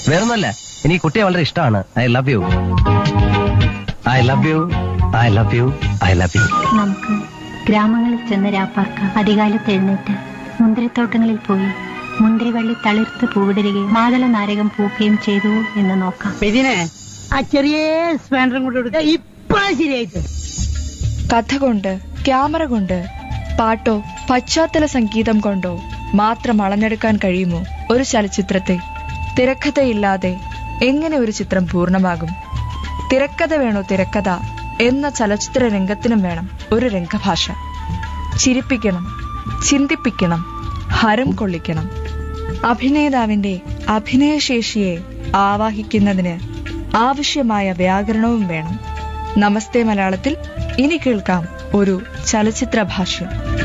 വേറൊന്നുമല്ല, എനിക്ക് കുട്ടിയെ വളരെ ഇഷ്ടമാണ്. I love you, I love you, I love you, I love you. നമുക്ക് ഗ്രാമങ്ങളിൽ ചെന്ന് രാപ്പാർക്കാം. അധികാലത്ത് എഴുന്നേറ്റ് മുന്തിരിത്തോട്ടങ്ങളിൽ പോയി മുന്തിരിവള്ളി തളിർത്ത് പൂവിടരുകയും മാതള നാരകം പൂക്കുകയും ചെയ്തു എന്ന് നോക്കാം. ഇതിനെ ആ ചെറിയ സ്പാൻഡറും കൊണ്ട് കൊടുക്കുക. ഇപ്പഴാ ശരിയായിട്ട്. കഥ കൊണ്ട്, ക്യാമറ കൊണ്ട്, പാട്ടോ പശ്ചാത്തല സംഗീതം കൊണ്ടോ മാത്രം അളന്നെടുക്കാൻ കഴിയുമോ ഒരു ചലച്ചിത്രത്തെ? തിരക്കഥയില്ലാതെ എങ്ങനെ ഒരു ചിത്രം പൂർണ്ണമാകും? തിരക്കഥ വേണോ തിരക്കഥ എന്ന ചലച്ചിത്ര രംഗത്തിനും വേണം ഒരു രംഗഭാഷ. ചിരിപ്പിക്കണം, ചിന്തിപ്പിക്കണം, ഹരം കൊള്ളിക്കണം. അഭിനേതാവിന്റെ അഭിനയശേഷിയെ ആവാഹിക്കുന്നതിന് ആവശ്യമായ വ്യാകരണവും വേണം. നമസ്തേ മലയാളത്തിൽ ഇനി കേൾക്കാം ഒരു ചലച്ചിത്ര ഭാഷ്യം.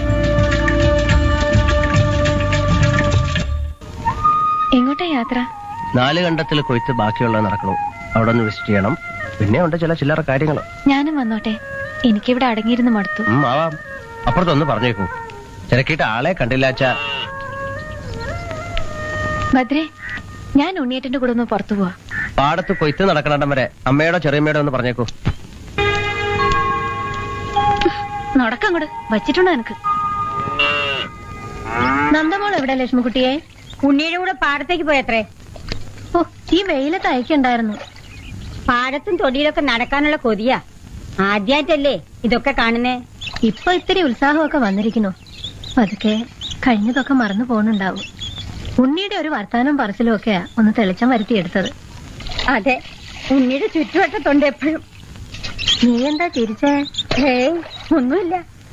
എങ്ങോട്ടാ യാത്ര? 4 കണ്ടത്തിൽ കൊയ്ത്ത് ബാക്കിയുള്ള നടക്കണു. അവിടെ ഒന്ന് വിസിറ്റ് ചെയ്യണം. പിന്നെ ഉണ്ട് ചില ചില്ലറ കാര്യങ്ങൾ. ഞാനും വന്നോട്ടെ? എനിക്കിവിടെ അടങ്ങിയിരുന്ന് മടുത്തു. ആവാം. അപ്പുറത്തൊന്ന് പറഞ്ഞേക്കൂ. തിരക്കിയിട്ട് ആളെ കണ്ടില്ലാച്ചാ. ഭദ്രേ, ഞാൻ ഉണ്ണിയേട്ടന്റെ കൂടെ ഒന്ന് പുറത്തു പോവാ. പാടത്ത് കൊയ്ത്ത് നടക്കണടം വരെ അമ്മയോടോ ചെറിയമ്മയോടോ ഒന്ന് പറഞ്ഞേക്കൂ. നടക്കങ്ങോട്ട് വച്ചിട്ടുണ്ടോ എനിക്ക്? നന്ദമോൾ എവിടെ ലക്ഷ്മിക്കുട്ടിയെ? ഉണ്ണിയുടെ കൂടെ പാടത്തേക്ക് പോയത്രേ. ഓ, ഈ വെയിലത്ത് അയക്കുണ്ടായിരുന്നു. പാടത്തും തൊടിയിലൊക്കെ നടക്കാനുള്ള കൊതിയാ. ആദ്യായിട്ടല്ലേ ഇതൊക്കെ കാണുന്നേ. ഇപ്പൊ ഇത്തിരി ഉത്സാഹമൊക്കെ വന്നിരിക്കുന്നു. പതുക്കെ കഴിഞ്ഞതൊക്കെ മറന്നു പോകുന്നുണ്ടാവും. ഉണ്ണിയുടെ ഒരു വർത്താനം പറച്ചിലും ഒക്കെയാ ഒന്ന് തെളിച്ചം വരുത്തിയെടുത്തത്. അതെ, ഉണ്ണിയുടെ ചുറ്റുവട്ടത്തുണ്ട് എപ്പോഴും. നീ എന്താ ചിരിച്ചേ? ഒന്നുമില്ല.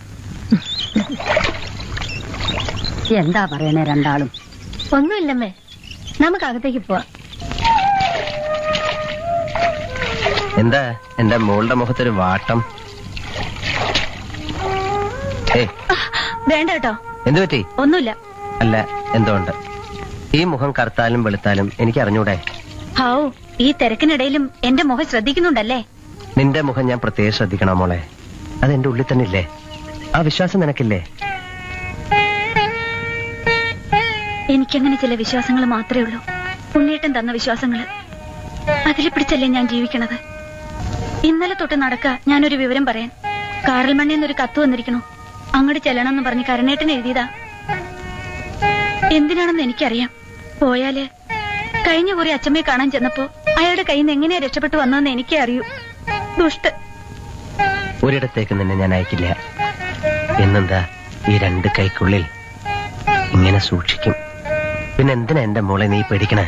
എന്താ പറയണേ രണ്ടാളും? ഒന്നുമില്ലമ്മേ, നമുക്ക് അകത്തേക്ക് പോവാം. എന്താ എന്റെ മോളുടെ മുഖത്തൊരു വാട്ടം? വേണ്ട കേട്ടോ. എന്തു പറ്റി? ഒന്നുമില്ല. അല്ല, എന്തുകൊണ്ട് ഈ മുഖം കറുത്താലും വെളുത്താലും എനിക്ക് അറിഞ്ഞൂടെ? ഹൗ, ഈ തിരക്കിനിടയിലും എന്റെ മുഖം ശ്രദ്ധിക്കുന്നുണ്ടല്ലേ? നിന്റെ മുഖം ഞാൻ പ്രത്യേകം ശ്രദ്ധിക്കണം മോളെ. അതെന്റെ ഉള്ളിൽ തന്നെ ഇല്ലേ? ആ വിശ്വാസം നിനക്കില്ലേ? എനിക്കങ്ങനെ ചില വിശ്വാസങ്ങൾ മാത്രമേ ഉള്ളൂ. ഉണ്ണിയേട്ടൻ തന്ന വിശ്വാസങ്ങള്. അതിലെ പിടിച്ചല്ലേ ഞാൻ ജീവിക്കണത്. ഇന്നലെ തൊട്ട് നടക്ക ഞാനൊരു വിവരം പറയാൻ. കാറൽ മണ്ണിന്നൊരു കത്ത് വന്നിരിക്കണു. അങ്ങോട്ട് ചെല്ലണം എന്ന് പറഞ്ഞ് കരുണേട്ടൻ എഴുതിയതാ. എന്തിനാണെന്ന് എനിക്കറിയാം. പോയാല് കഴിഞ്ഞ കുറി അച്ഛമ്മയെ കാണാൻ ചെന്നപ്പോ അയാളുടെ കയ്യിൽ നിന്ന് എങ്ങനെയാ രക്ഷപ്പെട്ടു വന്നതെന്ന് എനിക്കേ അറിയൂ. ദുഷ്ട. ഒരിടത്തേക്ക് നിന്നെ ഞാൻ അയക്കില്ല. എന്നെന്താ ഈ 2 കൈക്കുള്ളിൽ ഇങ്ങനെ സൂക്ഷിക്കും. പിന്നെ എന്തിനാ എന്റെ മോളെ നീ പേടിക്കണേ?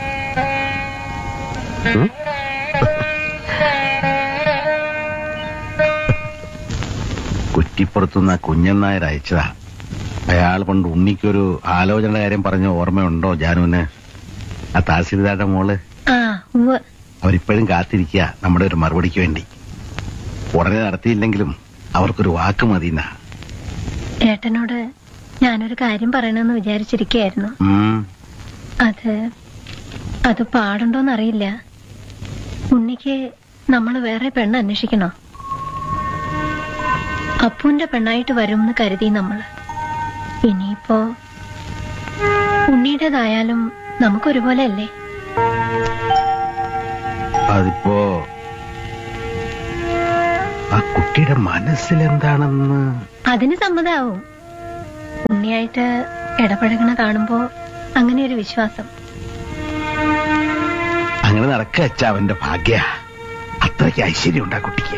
കുറ്റിപ്പുറത്തുനിന്ന് കുഞ്ഞൻ നായർ അയച്ചതാ. അയാൾ കൊണ്ട് ഉണ്ണിക്കൊരു ആലോചനയുടെ കാര്യം പറഞ്ഞ ഓർമ്മയുണ്ടോ ജാനുവിന്? ആ തഹസീൽദാരുടെ മോള്. അവരിപ്പോഴും കാത്തിരിക്കുക നമ്മുടെ ഒരു മറുപടിക്ക് വേണ്ടി. ഉടനെ നടത്തിയില്ലെങ്കിലും അവർക്കൊരു വാക്ക് മതിന്നാ. ഏട്ടനോട് ഞാനൊരു കാര്യം പറയണമെന്ന് വിചാരിച്ചിരിക്കുകയായിരുന്നു. അത് പാടുണ്ടോന്നറിയില്ല. ഉണ്ണിക്ക് നമ്മൾ വേറെ പെണ്ണ് അന്വേഷിക്കണോ? അപ്പുവിന്റെ പെണ്ണായിട്ട് വരുമെന്ന് കരുതി നമ്മള്. ഇനിയിപ്പോ ഉണ്ണിയുടേതായാലും നമുക്കൊരുപോലെ അല്ലേ? അതിപ്പോ ആ കുട്ടിയുടെ മനസ്സിലെന്താണെന്ന് അതിന് സമ്മതാവും. ഉണ്ണിയായിട്ട് ഇടപഴകണ കാണുമ്പോ അങ്ങനെ ഒരു വിശ്വാസം. അങ്ങനെ നടക്കച്ച അവന്റെ ഭാഗ്യ. അത്രയ്ക്ക് ഐശ്വര്യം ഉണ്ടാ കുട്ടിക്ക്.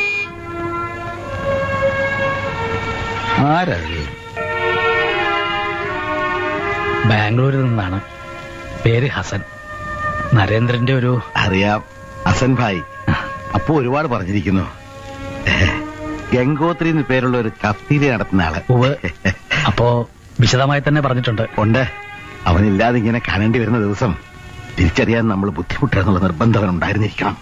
ആരത്? ബാംഗ്ലൂരിൽ നിന്നാണ്. പേര് ഹസൻ. നരേന്ദ്രന്റെ ഒരു... അറിയാം, ഹസൻ ഭായ്. അപ്പൊ ഒരുപാട് പറഞ്ഞിരിക്കുന്നു. ഗംഗോത്രി എന്ന് പേരുള്ള ഒരു കഫ്തീരി നടത്തുന്ന ആള്. അപ്പോ വിശദമായി തന്നെ പറഞ്ഞിട്ടുണ്ട്. ഉണ്ട്. അവനില്ലാതെ ഇങ്ങനെ കാണേണ്ടി വരുന്ന ദിവസം തിരിച്ചറിയാൻ നമ്മൾ ബുദ്ധിമുട്ടാന്നുള്ള നിർബന്ധം ഉണ്ടായിരുന്നിരിക്കണം.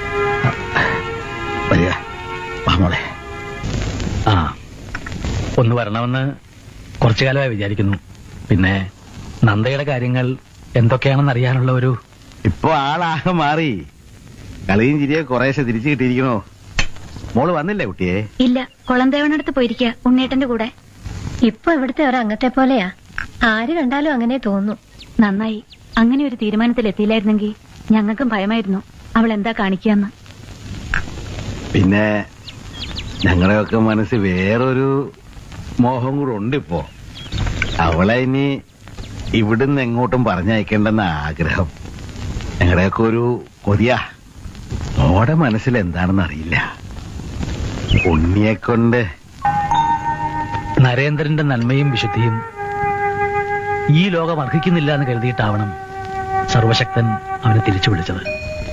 വരിക മോളെ. ആ, ഒന്ന് വരണമെന്ന് കുറച്ചു കാലമായി വിചാരിക്കുന്നു. പിന്നെ നന്ദയുടെ കാര്യങ്ങൾ എന്തൊക്കെയാണെന്ന് അറിയാനുള്ള ഒരു... ഇപ്പൊ ആളാകെ മാറി. കളിയും ചിരിയെ കുറേശ്ശെ തിരിച്ചു കിട്ടിയിരിക്കണോ? മോള് വന്നില്ലേ കുട്ടിയെ? ഇല്ല, കുളന്തേവനടുത്ത് പോയിരിക്കുക ഉണ്ണേട്ടന്റെ കൂടെ. ഇപ്പൊ ഇവിടുത്തെ ഒരംഗത്തെ പോലെയാ. ആര് കണ്ടാലും അങ്ങനെ തോന്നും. നന്നായി. അങ്ങനെ ഒരു തീരുമാനത്തിൽ എത്തിയില്ലായിരുന്നെങ്കിൽ ഞങ്ങൾക്കും ഭയമായിരുന്നു അവൾ എന്താ കാണിക്കാന്ന്. പിന്നെ ഞങ്ങളുടെയൊക്കെ മനസ്സിൽ വേറൊരു മോഹം കൂടെ ഉണ്ട് ഇപ്പോ. അവളെ ഇനി ഇവിടുന്ന് എങ്ങോട്ടും പറഞ്ഞയക്കേണ്ടെന്ന ആഗ്രഹം. ഞങ്ങളുടെയൊക്കെ ഒരു കൊതിയാ. ഓടെ മനസ്സിൽ എന്താണെന്ന് അറിയില്ല. ഉണ്ണിയെക്കൊണ്ട് നരേന്ദ്രന്റെ നന്മയും വിശുദ്ധിയും ഈ ലോകം അർഹിക്കുന്നില്ല എന്ന് കരുതിയിട്ടാവണം സർവശക്തൻ അവനെ തിരിച്ചു വിളിച്ചത്.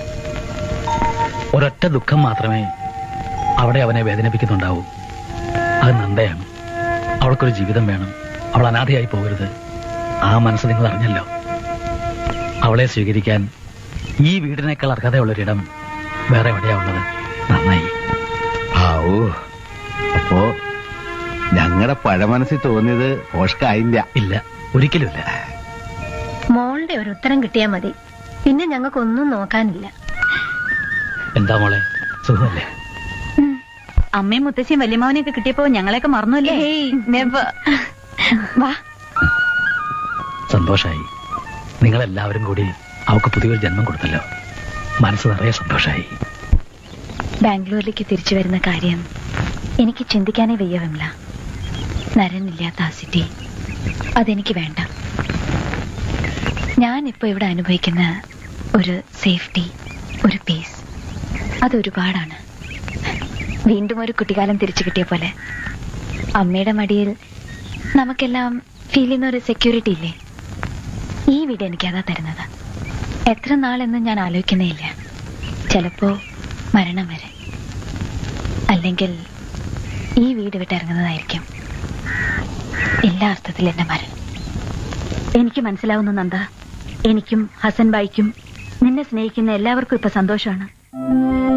ഒരൊറ്റ ദുഃഖം മാത്രമേ അവിടെ അവനെ വേദനിപ്പിക്കുന്നുണ്ടാവൂ. അത് നന്ദയാണ്. അവൾക്കൊരു ജീവിതം വേണം. അവൾ അനാഥയായി പോകരുത്. ആ മനസ്സ് നിങ്ങൾ അറിഞ്ഞല്ലോ. അവളെ സ്വീകരിക്കാൻ ഈ വീടിനേക്കാൾ അർഹതയുള്ളൊരിടം വേറെ എവിടെയാ ഉള്ളത്? നന്നായി. ആവൂ, അപ്പോ ഞങ്ങളുടെ പഴമനസ്സിൽ തോന്നിയത് പോഷ്കായില്ല. ഇല്ല, ഒരിക്കലുമില്ല. മോളുടെ ഒരു ഉത്തരം കിട്ടിയാൽ മതി. പിന്നെ ഞങ്ങൾക്കൊന്നും നോക്കാനില്ല. എന്താ മോളെ, സുഖമല്ലേ? അമ്മയും മുത്തശ്ശിയും വല്യമാവനെയൊക്കെ കിട്ടിയപ്പോ ഞങ്ങളെയൊക്കെ മറന്നുല്ലേ? വാ. സന്തോഷായി. നിങ്ങളെല്ലാവരും കൂടി അവൾക്ക് പുതിയൊരു ജന്മം കൊടുത്തല്ലോ. മനസ്സ് നിറയെ സന്തോഷായി. ബാംഗ്ലൂരിലേക്ക് തിരിച്ചു വരുന്ന കാര്യം എനിക്ക് ചിന്തിക്കാനേ വയ്യ വിമല. നരനില്ലാത്ത ആ സിറ്റി അതെനിക്ക് വേണ്ട. ഞാനിപ്പോ ഇവിടെ അനുഭവിക്കുന്ന ഒരു സേഫ്റ്റി, ഒരു പീസ്, അതൊരുപാടാണ്. വീണ്ടും ഒരു കുട്ടിക്കാലം തിരിച്ചു കിട്ടിയ പോലെ അമ്മയുടെ മടിയിൽ നമുക്കെല്ലാം ഫീൽ ചെയ്യുന്ന ഒരു സെക്യൂരിറ്റി ഇല്ലേ? ഈ വീട് എനിക്കതാ തരുന്നത്. എത്ര നാളെന്ന് ഞാൻ ആലോചിക്കുന്നേ ഇല്ല. ചിലപ്പോ മരണം വരെ, അല്ലെങ്കിൽ ഈ വീട് വിട്ടിറങ്ങുന്നതായിരിക്കും എല്ലാ അർത്ഥത്തിലും എന്റെ മരണം. എനിക്ക് മനസ്സിലാവുന്നു നന്ദ, എനിക്കും ഹസൻ ബായിക്കും നിന്നെ സ്നേഹിക്കുന്ന എല്ലാവർക്കും ഇപ്പൊ സന്തോഷമാണ്.